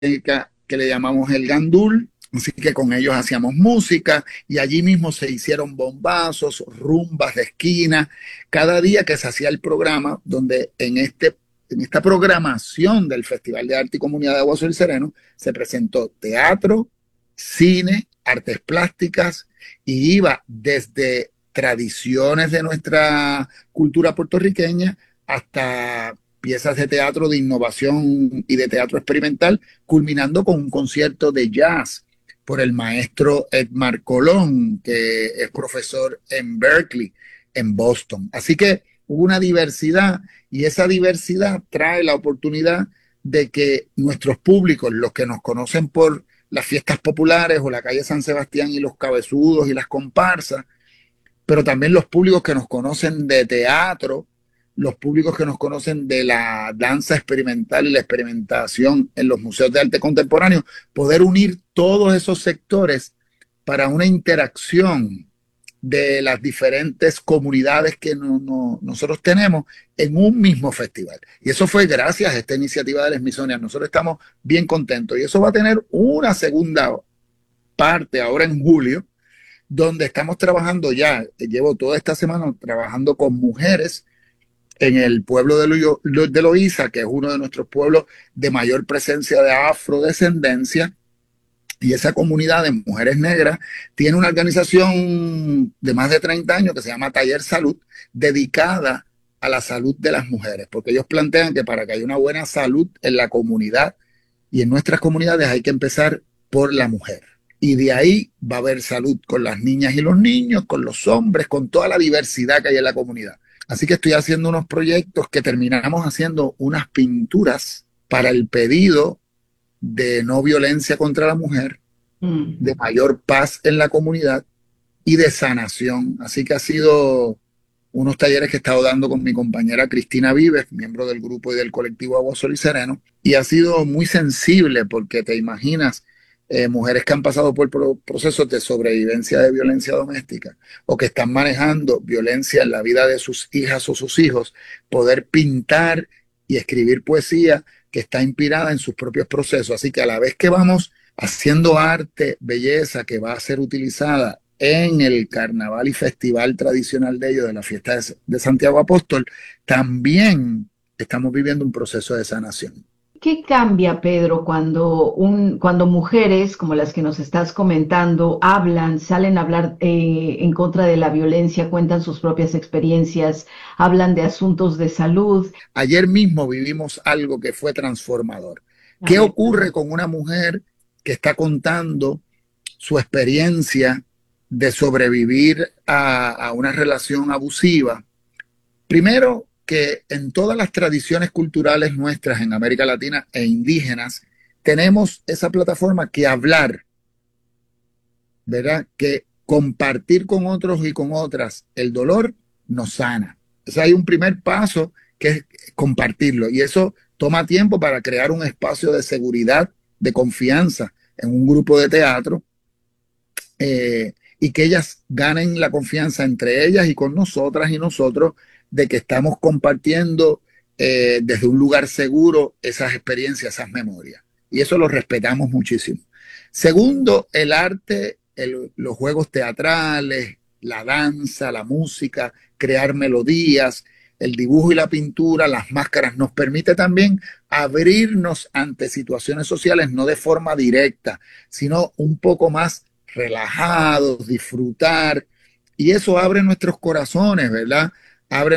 que le llamamos el gandul. Así que con ellos hacíamos música y allí mismo se hicieron bombazos, rumbas de esquina, cada día que se hacía el programa, donde en esta programación del Festival de Arte y Comunidad de Aguas del Sereno se presentó teatro, cine, artes plásticas y iba desde tradiciones de nuestra cultura puertorriqueña hasta piezas de teatro de innovación y de teatro experimental, culminando con un concierto de jazz por el maestro Edmar Colón, que es profesor en Berkeley, en Boston. Así que hubo una diversidad y esa diversidad trae la oportunidad de que nuestros públicos, los que nos conocen por las fiestas populares o la calle San Sebastián y los cabezudos y las comparsas, pero también los públicos que nos conocen de teatro, los públicos que nos conocen de la danza experimental y la experimentación en los museos de arte contemporáneo, poder unir todos esos sectores para una interacción de las diferentes comunidades que nosotros tenemos en un mismo festival. Y eso fue gracias a esta iniciativa del Smithsonian. Nosotros estamos bien contentos y eso va a tener una segunda parte ahora en julio, donde estamos trabajando ya, llevo toda esta semana trabajando con mujeres en el pueblo de Loíza, que es uno de nuestros pueblos de mayor presencia de afrodescendencia, y esa comunidad de mujeres negras tiene una organización de más de 30 años que se llama Taller Salud, dedicada a la salud de las mujeres, porque ellos plantean que para que haya una buena salud en la comunidad y en nuestras comunidades hay que empezar por la mujer. Y de ahí va a haber salud con las niñas y los niños, con los hombres, con toda la diversidad que hay en la comunidad. Así que estoy haciendo unos proyectos que terminamos haciendo unas pinturas para el pedido de no violencia contra la mujer, de mayor paz en la comunidad y de sanación. Así que ha sido unos talleres que he estado dando con mi compañera Cristina Vives, miembro del grupo y del colectivo Agua, Sol y Sereno, y ha sido muy sensible porque te imaginas mujeres que han pasado por procesos de sobrevivencia de violencia doméstica o que están manejando violencia en la vida de sus hijas o sus hijos, poder pintar y escribir poesía que está inspirada en sus propios procesos. Así que a la vez que vamos haciendo arte, belleza que va a ser utilizada en el carnaval y festival tradicional de ellos, de la fiesta de Santiago Apóstol, también estamos viviendo un proceso de sanación. ¿Qué cambia, Pedro, cuando mujeres como las que nos estás comentando hablan, salen a hablar en contra de la violencia, cuentan sus propias experiencias, hablan de asuntos de salud? Ayer mismo vivimos algo que fue transformador. A ¿Qué ver, ocurre con una mujer que está contando su experiencia de sobrevivir a una relación abusiva? Primero, que en todas las tradiciones culturales nuestras en América Latina e indígenas, tenemos esa plataforma que hablar, ¿verdad? Que compartir con otros y con otras el dolor nos sana. O sea, hay un primer paso que es compartirlo y eso toma tiempo para crear un espacio de seguridad, de confianza en un grupo de teatro y que ellas ganen la confianza entre ellas y con nosotras y nosotros de que estamos compartiendo desde un lugar seguro esas experiencias, esas memorias. Y eso lo respetamos muchísimo. Segundo, el arte, los juegos teatrales, la danza, la música, crear melodías, el dibujo y la pintura, las máscaras, nos permite también abrirnos ante situaciones sociales, no de forma directa, sino un poco más relajados, disfrutar, y eso abre nuestros corazones, ¿verdad? Abre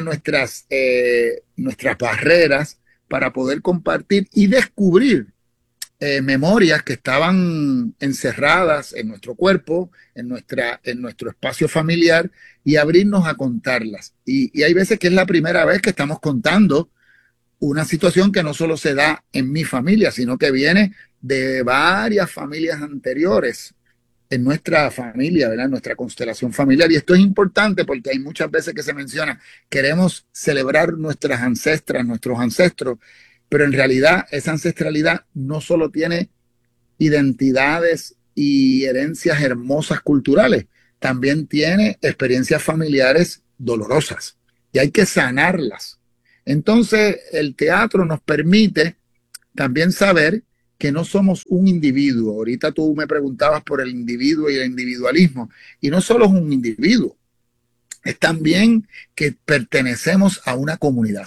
nuestras barreras para poder compartir y descubrir memorias que estaban encerradas en nuestro cuerpo, en nuestro espacio familiar y abrirnos a contarlas. Y hay veces que es la primera vez que estamos contando una situación que no solo se da en mi familia, sino que viene de varias familias anteriores en nuestra familia, ¿verdad? En nuestra constelación familiar. Y esto es importante porque hay muchas veces que se menciona, queremos celebrar nuestras ancestras, nuestros ancestros, pero en realidad esa ancestralidad no solo tiene identidades y herencias hermosas culturales, también tiene experiencias familiares dolorosas y hay que sanarlas. Entonces, el teatro nos permite también saber que no somos un individuo. Ahorita tú me preguntabas por el individuo y el individualismo, y no solo es un individuo, es también que pertenecemos a una comunidad,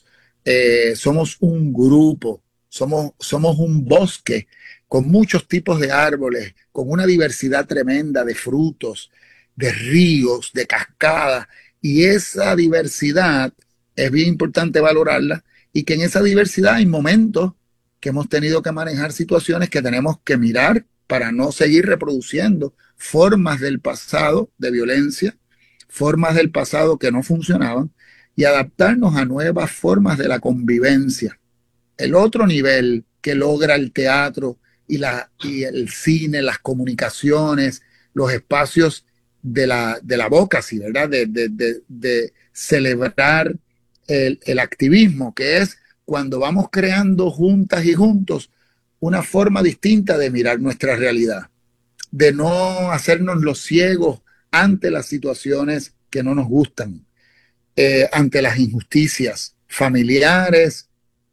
somos un grupo, somos un bosque con muchos tipos de árboles, con una diversidad tremenda de frutos, de ríos, de cascadas, y esa diversidad es bien importante valorarla, y que en esa diversidad hay momentos que hemos tenido que manejar situaciones que tenemos que mirar para no seguir reproduciendo formas del pasado de violencia, formas del pasado que no funcionaban, y adaptarnos a nuevas formas de la convivencia. El otro nivel que logra el teatro y el cine, las comunicaciones, los espacios de la advocacy, ¿verdad? De celebrar el activismo, que es cuando vamos creando juntas y juntos una forma distinta de mirar nuestra realidad, de no hacernos los ciegos ante las situaciones que no nos gustan, ante las injusticias familiares,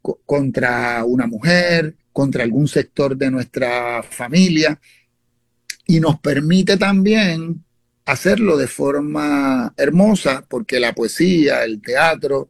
contra una mujer, contra algún sector de nuestra familia, y nos permite también hacerlo de forma hermosa, porque la poesía, el teatro,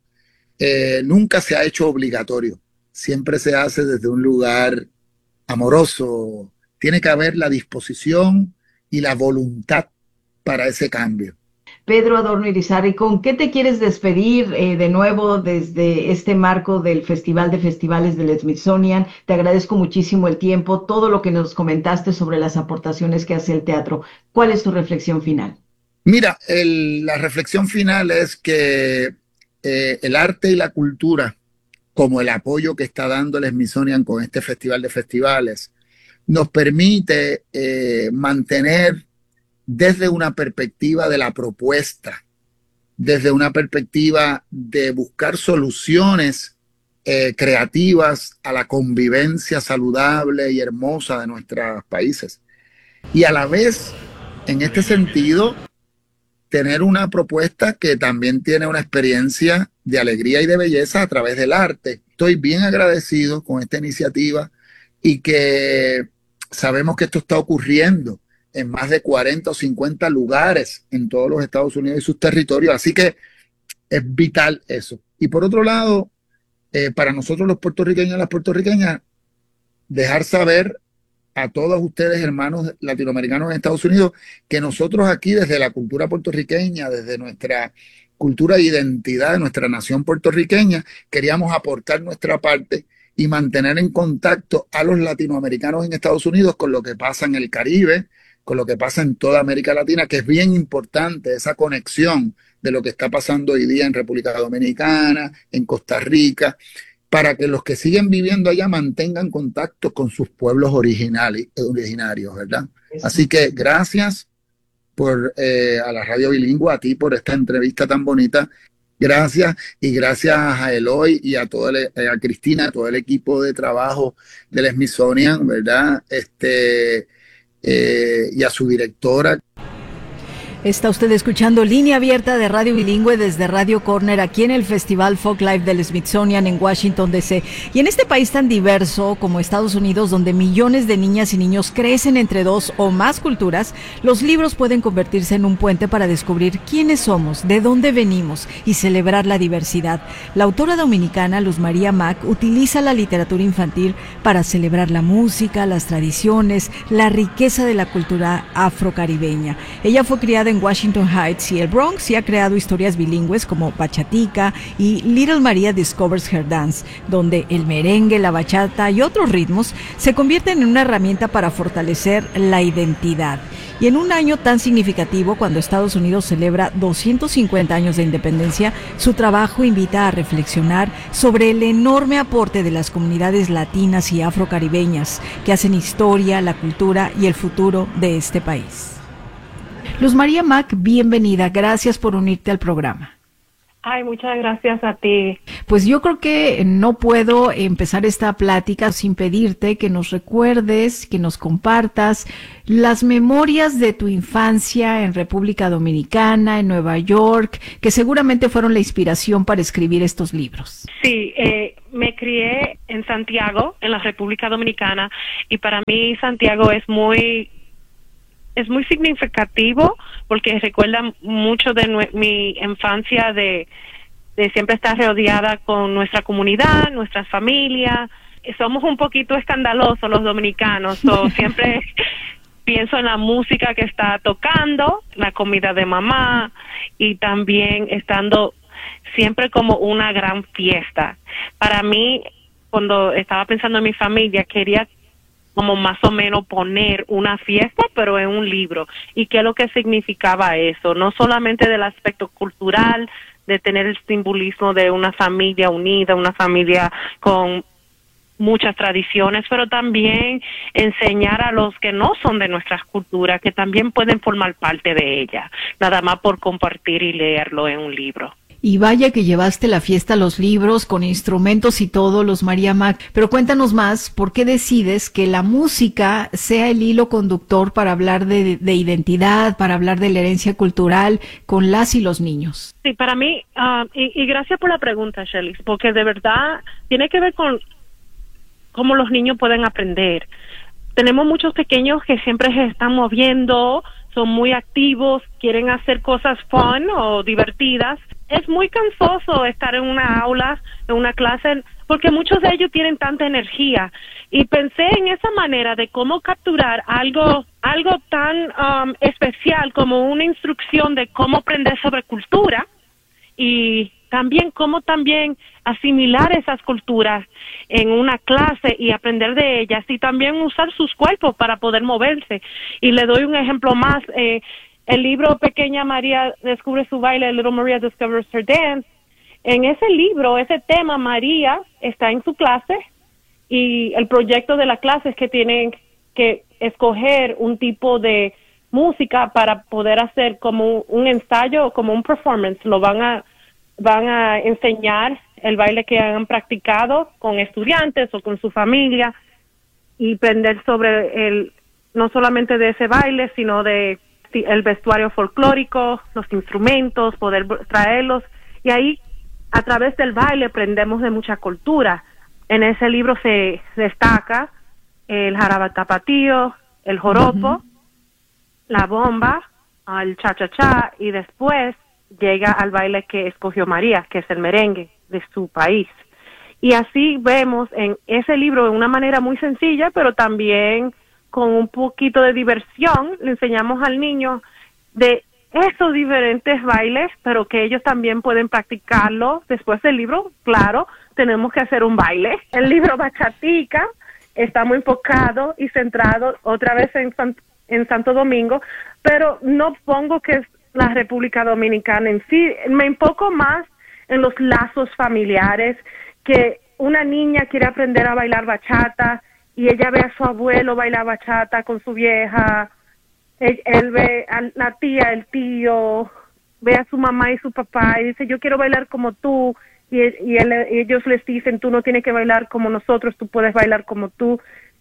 nunca se ha hecho obligatorio, siempre se hace desde un lugar amoroso. Tiene que haber la disposición y la voluntad para ese cambio. Pedro Adorno Irizarry, ¿con qué te quieres despedir de nuevo desde este marco del Festival de Festivales del Smithsonian? Te agradezco muchísimo el tiempo, todo lo que nos comentaste sobre las aportaciones que hace el teatro. ¿Cuál es tu reflexión final? Mira, la reflexión final es que el arte y la cultura, como el apoyo que está dando el Smithsonian con este Festival de Festivales, nos permite mantener desde una perspectiva de la propuesta, desde una perspectiva de buscar soluciones creativas a la convivencia saludable y hermosa de nuestros países. Y a la vez, en este sentido, tener una propuesta que también tiene una experiencia de alegría y de belleza a través del arte. Estoy bien agradecido con esta iniciativa y que sabemos que esto está ocurriendo en más de 40 o 50 lugares en todos los Estados Unidos y sus territorios. Así que es vital eso. Y por otro lado, para nosotros los puertorriqueños y las puertorriqueñas, dejar saber a todos ustedes, hermanos latinoamericanos en Estados Unidos, que nosotros aquí desde la cultura puertorriqueña, desde nuestra cultura de identidad de nuestra nación puertorriqueña, queríamos aportar nuestra parte y mantener en contacto a los latinoamericanos en Estados Unidos con lo que pasa en el Caribe, con lo que pasa en toda América Latina, que es bien importante esa conexión de lo que está pasando hoy día en República Dominicana, en Costa Rica, para que los que siguen viviendo allá mantengan contacto con sus pueblos originarios, ¿verdad? Así que gracias a la Radio Bilingüe, a ti por esta entrevista tan bonita. Gracias, y gracias a Eloy y a Cristina, a todo el equipo de trabajo del Smithsonian, ¿verdad? Y a su directora. Está usted escuchando Línea Abierta de Radio Bilingüe desde Radio Corner aquí en el Festival Folk Life del Smithsonian en Washington, D.C. Y en este país tan diverso como Estados Unidos, donde millones de niñas y niños crecen entre dos o más culturas, los libros pueden convertirse en un puente para descubrir quiénes somos, de dónde venimos y celebrar la diversidad. La autora dominicana Luz María Mac utiliza la literatura infantil para celebrar la música, las tradiciones, la riqueza de la cultura afrocaribeña. Ella fue criada en Washington Heights y el Bronx y ha creado historias bilingües como Bachatica y Little Maria Discovers Her Dance, donde el merengue, la bachata y otros ritmos se convierten en una herramienta para fortalecer la identidad. Y en un año tan significativo, cuando Estados Unidos celebra 250 años de independencia, su trabajo invita a reflexionar sobre el enorme aporte de las comunidades latinas y afrocaribeñas que hacen historia, la cultura y el futuro de este país. Luz María Mac, bienvenida. Gracias por unirte al programa. Ay, muchas gracias a ti. Pues yo creo que no puedo empezar esta plática sin pedirte que nos recuerdes, que nos compartas las memorias de tu infancia en República Dominicana, en Nueva York, que seguramente fueron la inspiración para escribir estos libros. Sí, me crié en Santiago, en la República Dominicana, y para mí Santiago es muy significativo porque recuerda mucho de mi infancia de siempre estar rodeada con nuestra comunidad, nuestras familias. Somos un poquito escandalosos los dominicanos, siempre pienso en la música que está tocando, la comida de mamá y también estando siempre como una gran fiesta. Para mí, cuando estaba pensando en mi familia, quería como más o menos poner una fiesta, pero en un libro. ¿Y qué es lo que significaba eso? No solamente del aspecto cultural, de tener el simbolismo de una familia unida, una familia con muchas tradiciones, pero también enseñar a los que no son de nuestras culturas que también pueden formar parte de ella, nada más por compartir y leerlo en un libro. Y vaya que llevaste la fiesta a los libros con instrumentos y todo, Luz María Mac. Pero cuéntanos más, ¿por qué decides que la música sea el hilo conductor para hablar de identidad, para hablar de la herencia cultural con las y los niños? Sí, para mí, y gracias por la pregunta, Shelly, porque de verdad tiene que ver con cómo los niños pueden aprender. Tenemos muchos pequeños que siempre se están moviendo, son muy activos, quieren hacer cosas fun o divertidas. Es muy cansoso estar en una aula, en una clase, porque muchos de ellos tienen tanta energía. Y pensé en esa manera de cómo capturar algo tan especial como una instrucción de cómo aprender sobre cultura y también cómo también asimilar esas culturas en una clase y aprender de ellas y también usar sus cuerpos para poder moverse. Y le doy un ejemplo más. El libro Pequeña María descubre su baile, Little Maria Discovers Her Dance. En ese libro, ese tema, María está en su clase y el proyecto de la clase es que tienen que escoger un tipo de música para poder hacer como un ensayo, como un performance. Lo van a enseñar el baile que han practicado con estudiantes o con su familia y aprender sobre no solamente de ese baile, sino de el vestuario folclórico, los instrumentos, poder traerlos. Y ahí, a través del baile, aprendemos de mucha cultura. En ese libro se destaca el jarabe tapatío, el joropo, la bomba, el cha-cha-cha, y después llega al baile que escogió María, que es el merengue de su país. Y así vemos en ese libro de una manera muy sencilla, pero también con un poquito de diversión, le enseñamos al niño de esos diferentes bailes, pero que ellos también pueden practicarlo después del libro. Claro, tenemos que hacer un baile. El libro Bachatica está muy enfocado y centrado otra vez en Santo Domingo, pero no pongo que es la República Dominicana en sí. Me enfoco más en los lazos familiares, que una niña quiere aprender a bailar bachata y ella ve a su abuelo bailar bachata con su vieja, él ve a la tía, el tío, ve a su mamá y su papá y dice, yo quiero bailar como tú, y ellos les dicen, tú no tienes que bailar como nosotros, tú puedes bailar como tú.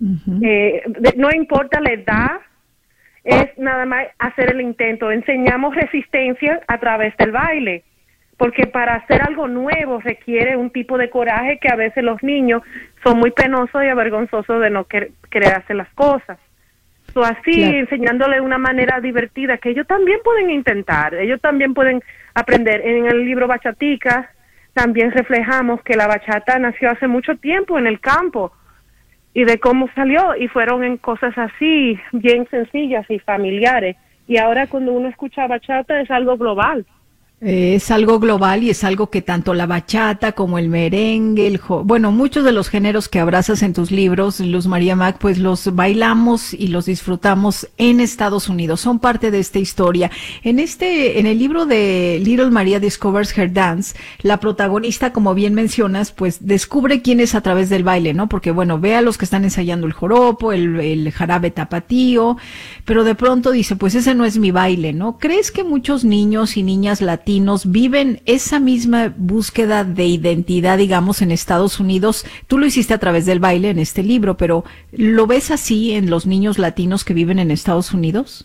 No importa la edad, es nada más hacer el intento. Enseñamos resistencia a través del baile, porque para hacer algo nuevo requiere un tipo de coraje que a veces los niños son muy penosos y avergonzosos de no querer hacer las cosas. Así, claro, enseñándole de una manera divertida que ellos también pueden intentar, ellos también pueden aprender. En el libro Bachatica también reflejamos que la bachata nació hace mucho tiempo en el campo y de cómo salió, y fueron en cosas así, bien sencillas y familiares. Y ahora cuando uno escucha bachata es algo global. Es algo global y es algo que tanto la bachata como el merengue, bueno, muchos de los géneros que abrazas en tus libros, Luz María Mac, pues los bailamos y los disfrutamos en Estados Unidos, son parte de esta historia. En el libro de Little Maria Discovers Her Dance, la protagonista, como bien mencionas, pues descubre quién es a través del baile, ¿no? Porque bueno, ve a los que están ensayando el joropo, el jarabe tapatío, pero de pronto dice, pues ese no es mi baile, ¿no? ¿Crees que muchos niños y niñas latinos viven esa misma búsqueda de identidad, digamos, en Estados Unidos? Tú lo hiciste a través del baile en este libro, pero ¿lo ves así en los niños latinos que viven en Estados Unidos?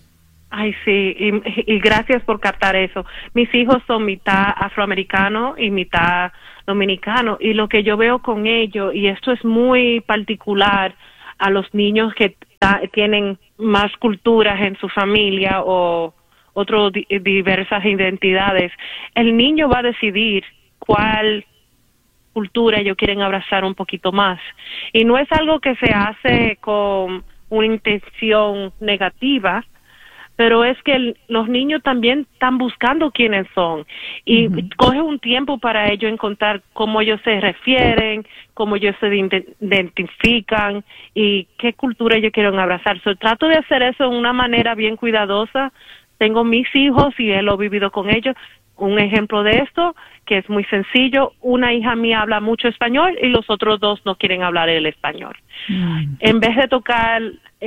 Ay, sí, y gracias por captar eso. Mis hijos son mitad afroamericano y mitad dominicano, y lo que yo veo con ellos, y esto es muy particular a los niños que tienen más culturas en su familia o otras diversas identidades, el niño va a decidir cuál cultura ellos quieren abrazar un poquito más. Y no es algo que se hace con una intención negativa, pero es que los niños también están buscando quiénes son y coge un tiempo para ellos encontrar cómo ellos se refieren, cómo ellos se identifican y qué cultura ellos quieren abrazar. Trato de hacer eso de una manera bien cuidadosa. Tengo mis hijos y lo he vivido con ellos. Un ejemplo de esto, que es muy sencillo, una hija mía habla mucho español y los otros dos no quieren hablar el español. En vez de tocar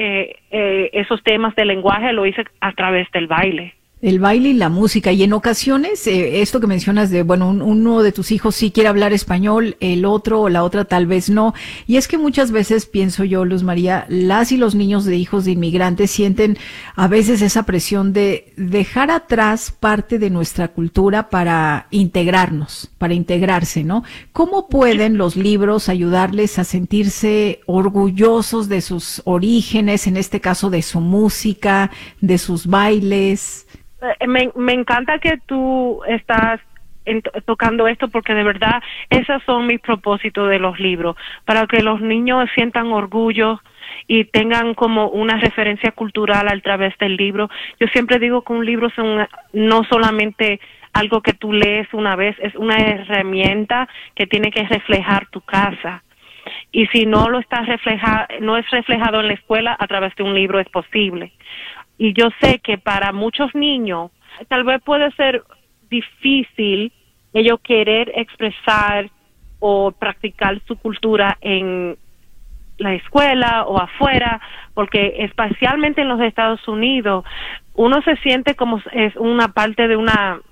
esos temas de lenguaje, lo hice a través del baile. El baile y la música. Y en ocasiones, esto que mencionas de, bueno, uno de tus hijos sí quiere hablar español, el otro o la otra tal vez no. Y es que muchas veces pienso yo, Luz María, las y los niños de hijos de inmigrantes sienten a veces esa presión de dejar atrás parte de nuestra cultura para integrarnos, para integrarse, ¿no? ¿Cómo pueden los libros ayudarles a sentirse orgullosos de sus orígenes, en este caso de su música, de sus bailes? Me encanta que tú estás tocando esto porque de verdad esos son mis propósitos de los libros, para que los niños sientan orgullo y tengan como una referencia cultural a través del libro. Yo siempre digo que un libro es no solamente algo que tú lees una vez, es una herramienta que tiene que reflejar tu casa. Y si no lo está no es reflejado en la escuela, a través de un libro es posible. Y yo sé que para muchos niños tal vez puede ser difícil ellos querer expresar o practicar su cultura en la escuela o afuera, porque especialmente en los Estados Unidos uno se siente como es una parte de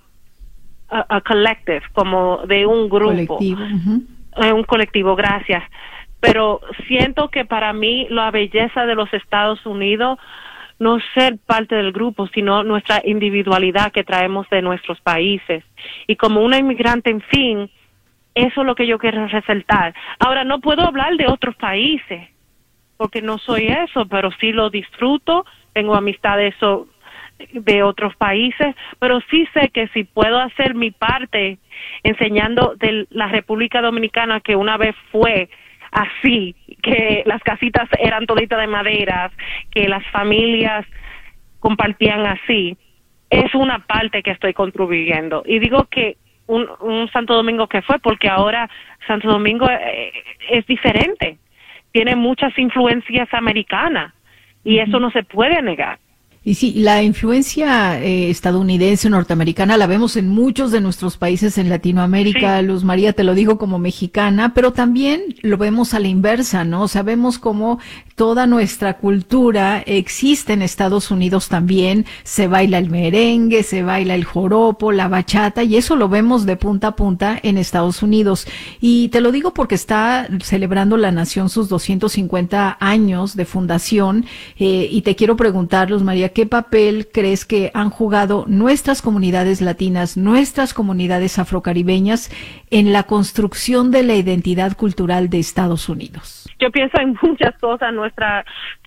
a collective, como de un grupo. Colectivo. Un colectivo, gracias. Pero siento que para mí la belleza de los Estados Unidos no ser parte del grupo, sino nuestra individualidad que traemos de nuestros países. Y como una inmigrante, en fin, eso es lo que yo quiero resaltar. Ahora, no puedo hablar de otros países, porque no soy eso, pero sí lo disfruto, tengo amistades de otros países, pero sí sé que si puedo hacer mi parte enseñando de la República Dominicana, que una vez fue así, que las casitas eran toditas de maderas, que las familias compartían así, es una parte que estoy contribuyendo. Y digo que un Santo Domingo que fue, porque ahora Santo Domingo es diferente, tiene muchas influencias americanas, y eso no se puede negar. Y sí, la influencia estadounidense, norteamericana, la vemos en muchos de nuestros países en Latinoamérica. Sí. Luz María, te lo digo como mexicana, pero también lo vemos a la inversa, ¿no? Sabemos cómo toda nuestra cultura existe en Estados Unidos también. Se baila el merengue, se baila el joropo, la bachata, y eso lo vemos de punta a punta en Estados Unidos. Y te lo digo porque está celebrando la nación sus 250 años de fundación, y te quiero preguntar, Luz María, ¿qué papel crees que han jugado nuestras comunidades latinas, nuestras comunidades afrocaribeñas en la construcción de la identidad cultural de Estados Unidos? Yo pienso en muchas cosas, nuestras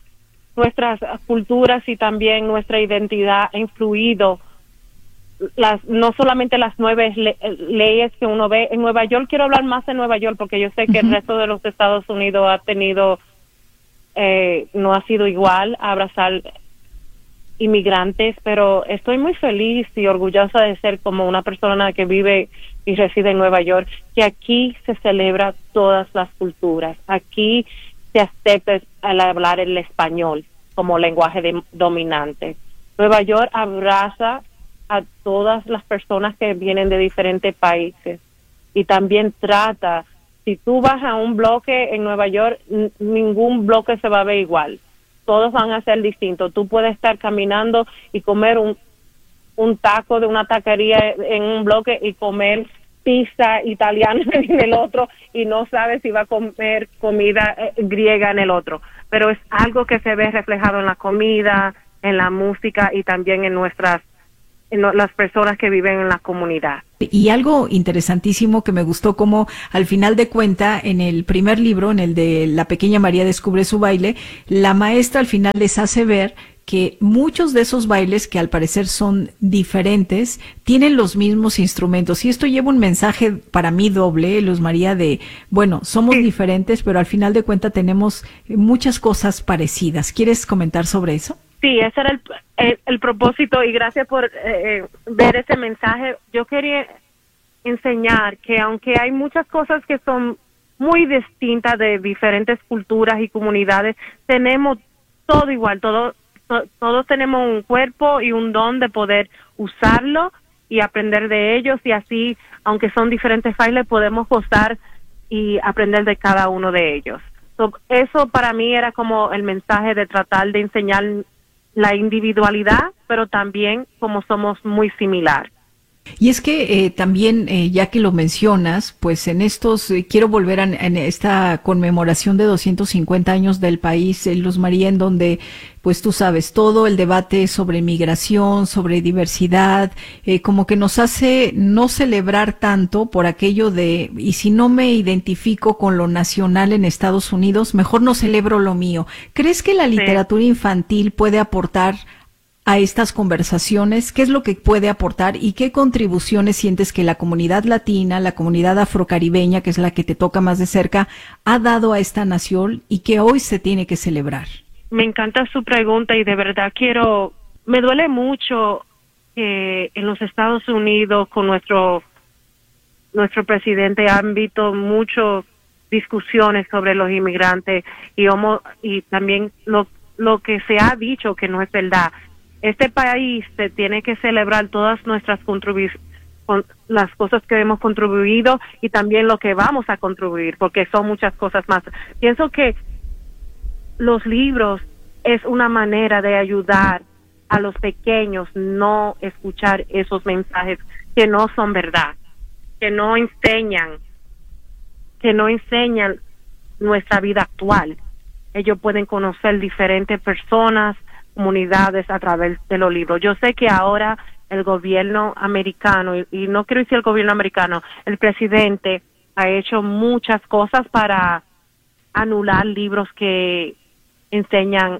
culturas y también nuestra identidad ha influido, no solamente las nuevas leyes que uno ve en Nueva York. Quiero hablar más de Nueva York porque yo sé que el resto de los Estados Unidos no ha sido igual a abrazar inmigrantes, pero estoy muy feliz y orgullosa de ser como una persona que vive y reside en Nueva York, que aquí se celebra todas las culturas, aquí se acepta el hablar el español como lenguaje dominante. Nueva York abraza a todas las personas que vienen de diferentes países y también trata, si tú vas a un bloque en Nueva York, ningún bloque se va a ver igual. Todos van a ser distintos. Tú puedes estar caminando y comer un taco de una taquería en un bloque y comer pizza italiana en el otro y no sabes si va a comer comida griega en el otro. Pero es algo que se ve reflejado en la comida, en la música y también en las personas que viven en la comunidad. Y algo interesantísimo que me gustó, como al final de cuenta, en el primer libro, en el de La pequeña María descubre su baile, la maestra al final les hace ver que muchos de esos bailes, que al parecer son diferentes, tienen los mismos instrumentos. Y esto lleva un mensaje para mí doble, Luz María, de, bueno, somos diferentes, pero al final de cuenta tenemos muchas cosas parecidas. ¿Quieres comentar sobre eso? Sí, ese era el propósito, y gracias por ver ese mensaje. Yo quería enseñar que aunque hay muchas cosas que son muy distintas de diferentes culturas y comunidades, tenemos todo igual, todos tenemos un cuerpo y un don de poder usarlo y aprender de ellos, y así, aunque son diferentes bailes, podemos gozar y aprender de cada uno de ellos. Eso para mí era como el mensaje de tratar de enseñar la individualidad, pero también como somos muy similar. Y es que también, ya que lo mencionas, pues en estos, quiero volver en esta conmemoración de 250 años del país, Luz María, en donde, pues tú sabes, todo el debate sobre migración, sobre diversidad, como que nos hace no celebrar tanto por aquello de, y si no me identifico con lo nacional en Estados Unidos, mejor no celebro lo mío. ¿Crees que la literatura infantil puede aportar a estas conversaciones? ¿Qué es lo que puede aportar y qué contribuciones sientes que la comunidad latina, la comunidad afrocaribeña, que es la que te toca más de cerca, ha dado a esta nación y que hoy se tiene que celebrar? Me encanta su pregunta, y de verdad me duele mucho que en los Estados Unidos con nuestro presidente han visto muchas discusiones sobre los inmigrantes y también lo que se ha dicho que no es verdad. Este país se tiene que celebrar todas nuestras las cosas que hemos contribuido y también lo que vamos a contribuir, porque son muchas cosas más. Pienso que los libros es una manera de ayudar a los pequeños no escuchar esos mensajes que no son verdad, que no enseñan nuestra vida actual. Ellos pueden conocer diferentes personas, comunidades a través de los libros. Yo sé que ahora el gobierno americano, y no quiero decir el gobierno americano, el presidente ha hecho muchas cosas para anular libros que enseñan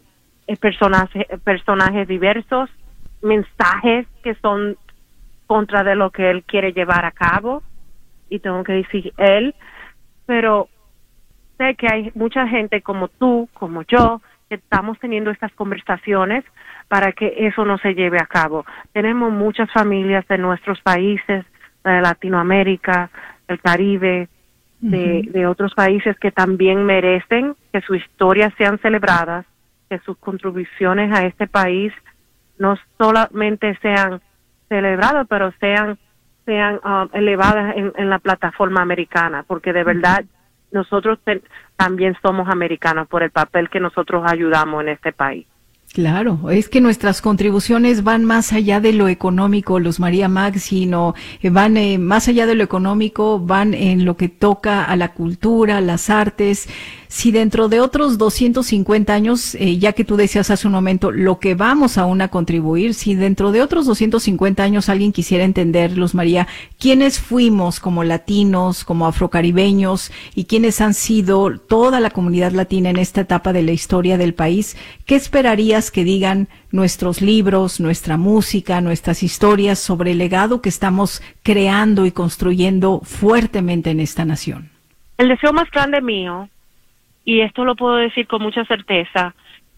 personajes diversos, mensajes que son contra de lo que él quiere llevar a cabo, y tengo que decir él, pero sé que hay mucha gente como tú, como yo, que estamos teniendo estas conversaciones para que eso no se lleve a cabo. Tenemos muchas familias de nuestros países, de Latinoamérica, del Caribe, de otros países que también merecen que sus historias sean celebradas, que sus contribuciones a este país no solamente sean celebradas, pero sean elevadas en la plataforma americana, porque de verdad nosotros también somos americanos por el papel que nosotros ayudamos en este país. Claro, es que nuestras contribuciones van más allá de lo económico, Luz María Max, sino van más allá de lo económico, van en lo que toca a la cultura, las artes. Si dentro de otros 250 años, ya que tú decías hace un momento, lo que vamos aún a contribuir, si dentro de otros 250 años alguien quisiera entender, Luz María, quiénes fuimos como latinos, como afrocaribeños, y quiénes han sido toda la comunidad latina en esta etapa de la historia del país, ¿qué esperarías que digan nuestros libros, nuestra música, nuestras historias sobre el legado que estamos creando y construyendo fuertemente en esta nación? El deseo más grande mío, y esto lo puedo decir con mucha certeza,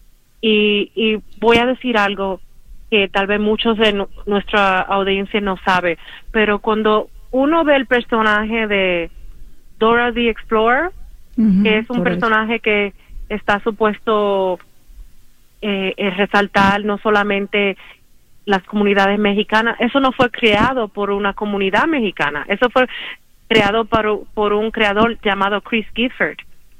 y voy a decir algo que tal vez muchos de nuestra audiencia no sabe, pero cuando uno ve el personaje de Dora the Explorer, que es un personaje que está supuesto resaltar no solamente las comunidades mexicanas, eso no fue creado por una comunidad mexicana, eso fue creado por un creador llamado Chris Gifford.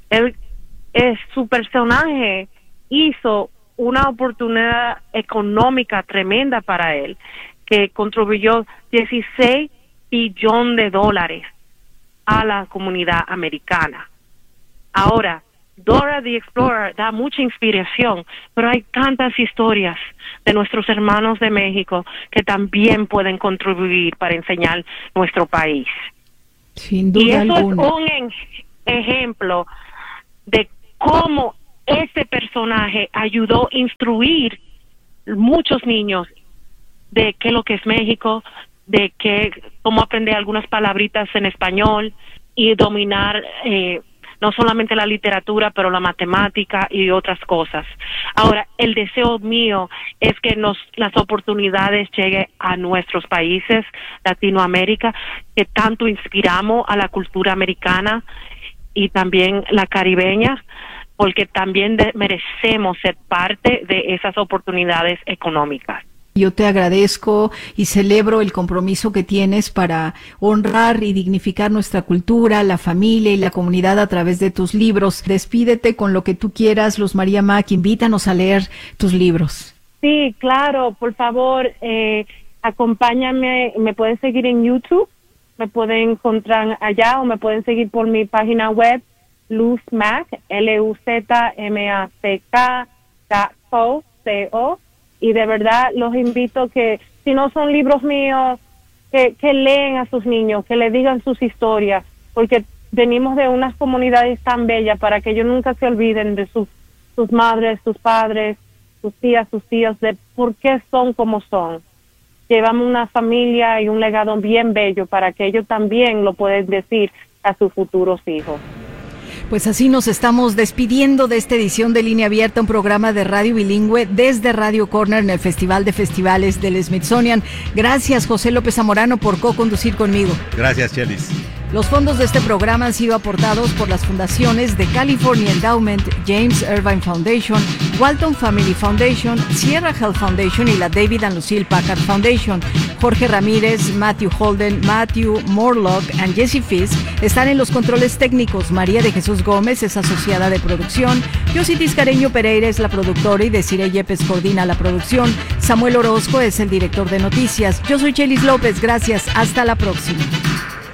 Su personaje hizo una oportunidad económica tremenda para él, que contribuyó $16 billones a la comunidad americana. Ahora, Dora the Explorer da mucha inspiración, pero hay tantas historias de nuestros hermanos de México que también pueden contribuir para enseñar nuestro país. Sin duda y eso alguna. es un ejemplo de cómo ese personaje ayudó a instruir muchos niños de qué es lo que es México, de cómo aprender algunas palabritas en español y dominar no solamente la literatura, pero la matemática y otras cosas. Ahora, el deseo mío es que las oportunidades lleguen a nuestros países, Latinoamérica, que tanto inspiramos a la cultura americana y también la caribeña, porque también merecemos ser parte de esas oportunidades económicas. Yo te agradezco y celebro el compromiso que tienes para honrar y dignificar nuestra cultura, la familia y la comunidad a través de tus libros. Despídete con lo que tú quieras, Luz María Mac, invítanos a leer tus libros. Sí, claro, por favor, acompáñame, me pueden seguir en YouTube, me pueden encontrar allá o me pueden seguir por mi página web, LuzMac, LUZMACK.co. Y de verdad los invito que, si no son libros míos, que leen a sus niños, que le digan sus historias, porque venimos de unas comunidades tan bellas para que ellos nunca se olviden de sus madres, sus padres, sus tías, sus tíos, de por qué son como son. Llevamos una familia y un legado bien bello para que ellos también lo puedan decir a sus futuros hijos. Pues así nos estamos despidiendo de esta edición de Línea Abierta, un programa de radio bilingüe desde Radio Corner en el Festival de Festivales del Smithsonian. Gracias, José López Zamorano, por co-conducir conmigo. Gracias, Chelis. Los fondos de este programa han sido aportados por las fundaciones de California Endowment, James Irvine Foundation, Walton Family Foundation, Sierra Health Foundation y la David and Lucille Packard Foundation. Jorge Ramírez, Matthew Holden, Matthew Morlock y Jesse Fisk están en los controles técnicos. María de Jesús Gómez es asociada de producción. Yossi Tiscareño Pereira es la productora y Desiree Yepes coordina la producción. Samuel Orozco es el director de noticias. Yo soy Chelis López. Gracias. Hasta la próxima.